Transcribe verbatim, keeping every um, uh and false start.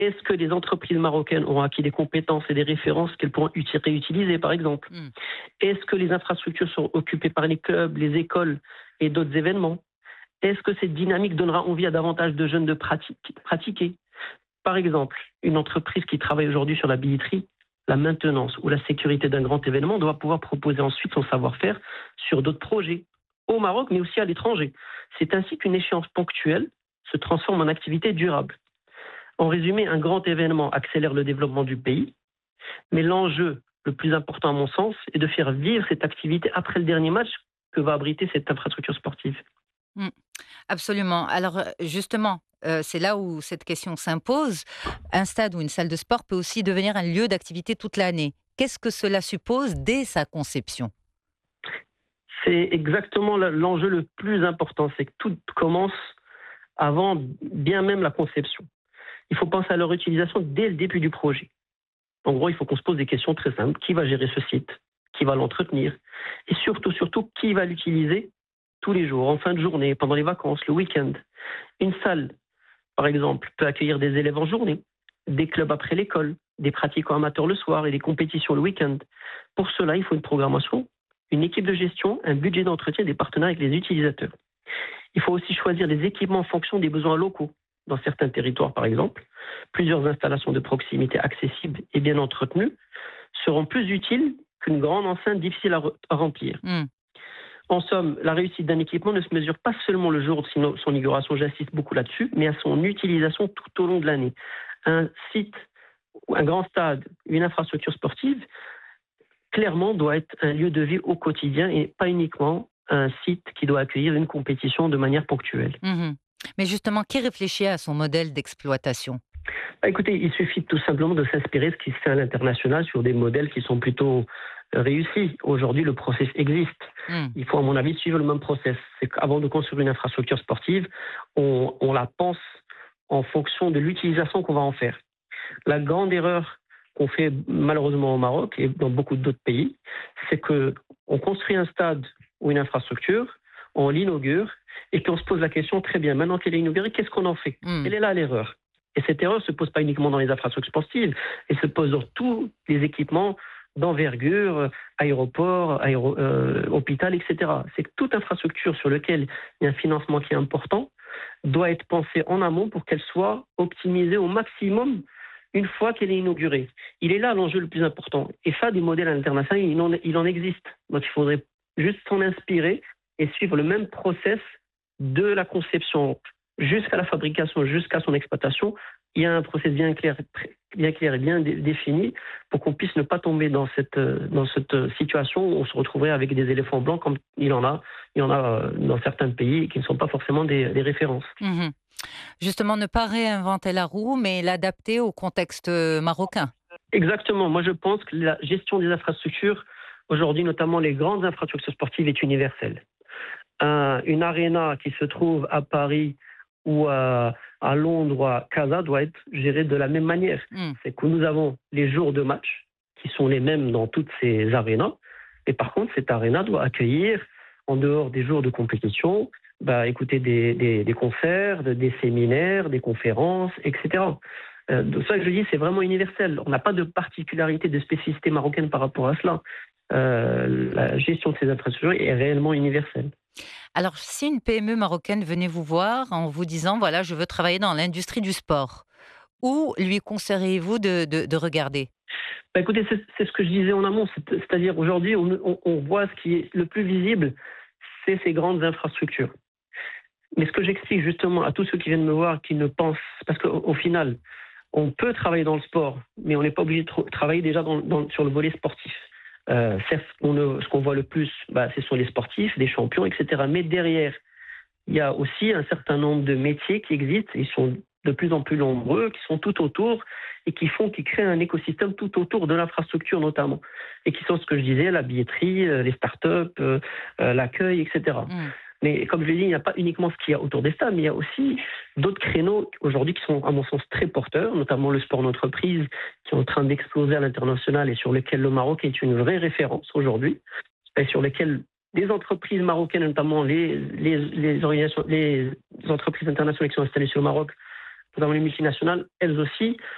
Est-ce que les entreprises marocaines auront acquis des compétences et des références qu'elles pourront uti- réutiliser, par exemple? Mmh. Est-ce que les infrastructures sont occupées par les clubs, les écoles et d'autres événements? Est-ce que cette dynamique donnera envie à davantage de jeunes de prati- pratiquer? Par exemple, une entreprise qui travaille aujourd'hui sur la billetterie, la maintenance ou la sécurité d'un grand événement doit pouvoir proposer ensuite son savoir-faire sur d'autres projets, au Maroc, mais aussi à l'étranger. C'est ainsi qu'une échéance ponctuelle se transforme en activité durable. En résumé, un grand événement accélère le développement du pays, mais l'enjeu le plus important à mon sens est de faire vivre cette activité après le dernier match que va abriter cette infrastructure sportive. Mmh. Absolument. Alors, heu, justement, heu, c'est là où cette question s'impose. Un stade ou une salle de sport peut aussi devenir un lieu d'activité toute l'année. Qu'est-ce que cela suppose dès sa conception? C'est exactement le- l'enjeu le plus important, c'est que tout commence avant bien même la conception. Il faut penser à leur utilisation dès le début du projet. En gros, il faut qu'on se pose des questions très simples. Qui va gérer ce site? Qui va l'entretenir? Et surtout, surtout, qui va l'utiliser tous les jours, en fin de journée, pendant les vacances, le week-end? Une salle, par exemple, peut accueillir des élèves en journée, des clubs après l'école, des pratiquants amateurs le soir et des compétitions le week-end. Pour cela, il faut une programmation, une équipe de gestion, un budget d'entretien et des partenaires avec les utilisateurs. Il faut aussi choisir les équipements en fonction des besoins locaux. Dans certains territoires, par exemple, plusieurs installations de proximité accessibles et bien entretenues seront plus utiles qu'une grande enceinte difficile à, re- à remplir. Mmh. En somme, la réussite d'un équipement ne se mesure pas seulement le jour de son son inauguration, j'insiste beaucoup là-dessus, mais à son utilisation tout au long de l'année. Un site, un grand stade, une infrastructure sportive, clairement doit être un lieu de vie au quotidien et pas uniquement un site qui doit accueillir une compétition de manière ponctuelle. Mmh. Mais justement, qui réfléchit à son modèle d'exploitation? Bah, écoutez, il suffit tout simplement de s'inspirer de ce qui se fait à l'international sur des modèles qui sont plutôt euh, réussis. Aujourd'hui, le process existe. Mmh. Il faut, à mon avis, suivre le même process. C'est qu'avant de construire une infrastructure sportive, on, on la pense en fonction de l'utilisation qu'on va en faire. La grande erreur qu'on fait malheureusement au Maroc et dans beaucoup d'autres pays, c'est que on construit un stade ou une infrastructure, on l'inaugure et puis on se pose la question très bien, maintenant qu'elle est inaugurée, qu'est-ce qu'on en fait? Mmh. Elle est là l'erreur. Et cette erreur ne se pose pas uniquement dans les infrastructures sportives, elle se pose dans tous les équipements d'envergure, aéroport, aéro, euh, hôpital, et cetera. C'est que toute infrastructure sur laquelle il y a un financement qui est important doit être pensée en amont pour qu'elle soit optimisée au maximum une fois qu'elle est inaugurée. Il est là l'enjeu le plus important. Et ça, des modèles internationaux, il en, il en existe. Donc il faudrait juste s'en inspirer et suivre le même process de la conception jusqu'à la fabrication, jusqu'à son exploitation. Il y a un process bien clair, bien clair et bien dé- défini pour qu'on puisse ne pas tomber dans cette, euh, dans cette euh, situation où on se retrouverait avec des éléphants blancs comme il en a, il y en a euh, dans certains pays qui ne sont pas forcément des, des références. Mmh. Justement, ne pas réinventer la roue, mais l'adapter au contexte, heu, marocain. Exactement. Moi, je pense que la gestion des infrastructures, aujourd'hui, notamment les grandes infrastructures sportives, est universelle. Un- une aréna qui se trouve à Paris ou à, à Londres ou à Casa doit être gérée de la même manière. Mmh. C'est que nous avons les jours de match qui sont les mêmes dans toutes ces arénas. Et par contre, cette aréna doit accueillir, en dehors des jours de compétition, bah, écouter des, des, des concerts, des séminaires, des conférences, et cetera. Euh, donc ça que je dis, c'est vraiment universel. On n'a pas de particularité, de spécificité marocaine par rapport à cela. Euh, la gestion de ces infrastructures est réellement universelle. Alors, si une P M E marocaine venait vous voir en vous disant: «Voilà, je veux travailler dans l'industrie du sport», où lui conseilleriez-vous de de de regarder? Bah, écoutez, c'est c'est ce que je disais en amont, c'est- c'est-à-dire aujourd'hui, on, on- on voit ce qui est le plus visible, c'est ces grandes infrastructures. Mais ce que j'explique justement à tous ceux qui viennent me voir, qui ne pensent, parce qu'au au final, on peut travailler dans le sport, mais on n'est pas obligé de tra- travailler déjà dans- dans- sur le volet sportif. Euh, certes, on ne- ce qu'on voit le plus, bah, ce sont les sportifs, les champions, et cetera. Mais derrière, il y a aussi un certain nombre de métiers qui existent, ils sont de plus en plus nombreux, qui sont tout autour et qui font, qui créent un écosystème tout autour de l'infrastructure notamment, et qui sont ce que je disais, la billetterie, euh, les startups, euh, euh, l'accueil, et cetera. Mmh. Mais comme je l'ai dit, il n'y a pas uniquement ce qu'il y a autour des stades, mais il y a aussi d'autres créneaux aujourd'hui qui sont, à mon sens, très porteurs, notamment le sport d'entreprise, qui est en train d'exploser à l'international et sur lequel le Maroc est une vraie référence aujourd'hui, et sur lesquels des entreprises marocaines, notamment les, les, les, organisations- les entreprises internationales qui sont installées sur le Maroc, notamment les multinationales, elles aussi